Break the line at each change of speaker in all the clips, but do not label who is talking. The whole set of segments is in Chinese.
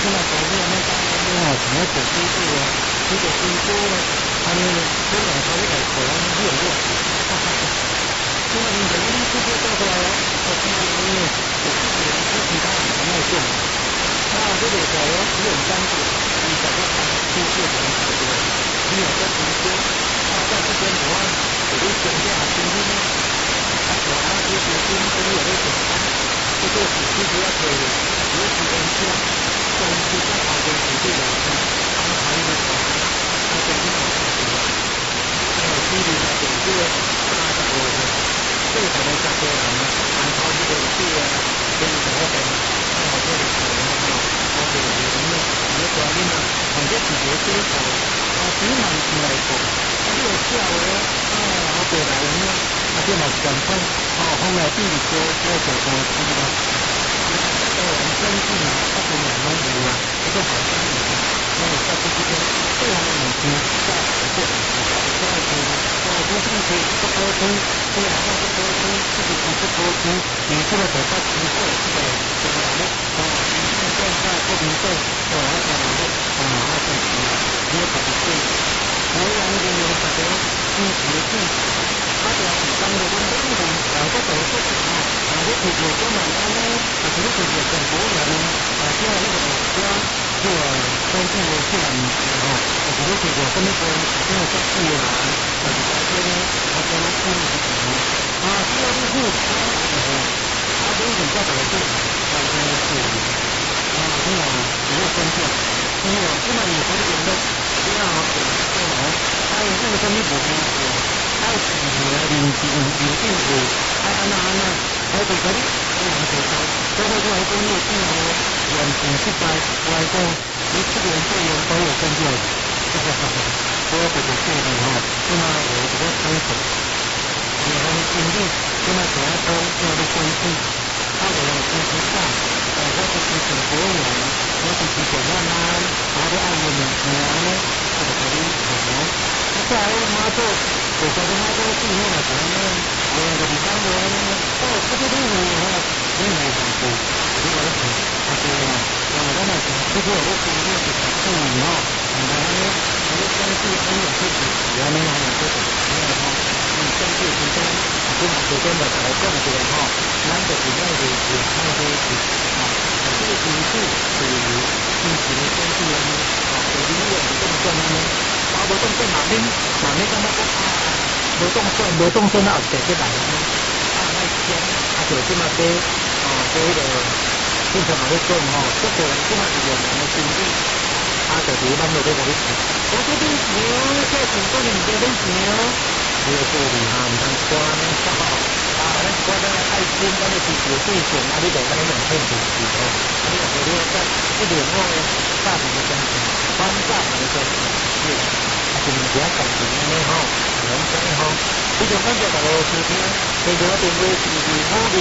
嘛大个那当然吼，像咧做水果啊，你做水果咧，安尼本来头你来做安尼热热，哈哈哈。因为你这个水果做出来哦，我自己呢，我自己人吃其他人不爱种，那这个小哦，只有3点，你找到它出现的差不多，你有在评估，那在这边的话，我就讲一下评估呢，啊，我那些学生都有在讲啊，这个其实要可以，只有几分钟，东西在旁边绝对有的，安排一个小时，那肯定有差别。还有距离的点这个85个，最好的价格呢，按照这个数啊，给你多少？按照这个数的话，我给你们你说你嘛，反正直接接受，啊，只蛮进来过，啊，这个价位啊，我过来了呢，啊，这嘛是赶快，哦，后来第二个我做公司了，我们生意啊，他跟我们有啊，这个好生意啊，那我在这边最好的母亲在我这里，我在这里，我不是可以不沟通，对啊，那不沟通，自己不沟通，你这个得到机会，对，对吧？哦，你现在不明对，我要讲的，啊，我讲的，你要讲的对，我两个人大家支持支持，他就要当着我们两个人，我做做什么？我做做什么呢？我做做政府人，这那个国家。这个根据自然哦，我觉得这个什么说，这个自然，就是在这里，他讲自然啊，第二个是他跟人家的是，他跟是啊，这个没有分辨，因为起码你说的人都这样啊，对吗？还有那个什么不分辨，还有邻居还安那，还有这个我们这个，所以说来讲，你有完全失败来讲，你这个人对人都有分辨，我这个做的哈，那么我比较清楚，我们经历，那么主要说要的关系，他的经济上，我就是很多人，我就是怎样呢？我的爱人呢，这个可以可能，那再来他做，我觉得他做事情呢，可能我的地方呢，哦，这个东西呢，没有很多。这个是，他说啊，我们那这个我经历是很以后，我们根据很有自己原来很有自己没有哈，根据其中跟随便的来讲的哈，难的主要是看这个啊，这个因素属于近期的根据呢，啊，有理论动作呢，啊，无动作哪里干嘛讲啊，无动作那写出来的呢，啊，那天啊，就是那个啊，这个。经常嘛咧讲吼，这个人即马是用人的心理，就是咱落咧互你看。我这边钱，这钱过年这边钱哦，这个道理哈，唔通说呢，咱我咱爱心，咱的支持对象，你就咱用骗钱去哦，你用互你在一年后呢，诈骗的东西，反诈骗的东西，是物件感情安尼吼，人生吼，你就感觉大家收听，听着我电话是鼓励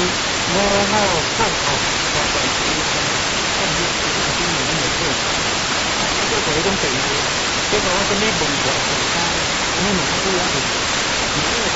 55共好。我本身看你是不是今年的做法，这个做一种等于，这个我跟你问过，你问他这样子，你这个